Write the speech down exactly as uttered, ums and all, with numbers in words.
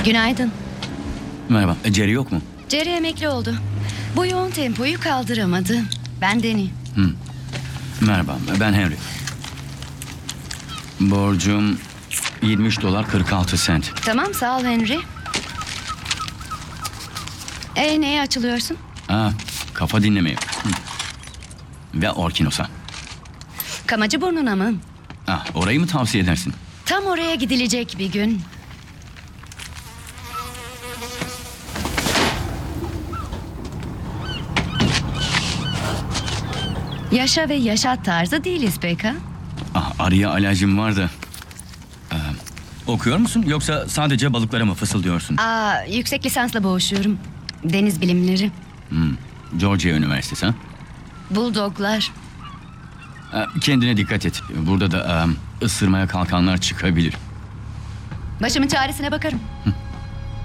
Günaydın. Merhaba. E, Jerry yok mu? Jerry emekli oldu. Bu yoğun tempoyu kaldıramadı. Ben Danny. Merhaba. Ben Henry. Borcum yirmi üç dolar kırk altı sent. Tamam, sağ ol Henry. E neye açılıyorsun? Aa, kafa dinlemeye. Hı. Ve Orkinos'a. Kamacı burnuna mı? Ah, orayı mı tavsiye edersin? Tam oraya gidilecek bir gün. Yaşa ve yaşat tarzı değiliz pek ha? Ah, arıya alerjim var da. Ee, okuyor musun yoksa sadece balıklara mı fısıldıyorsun? Aa, yüksek lisansla boğuşuyorum. Deniz bilimleri. Georgia Üniversitesi ha? Bulldoglar. Ee, kendine dikkat et. Burada da e, ısırmaya kalkanlar çıkabilir. Başımın çaresine bakarım.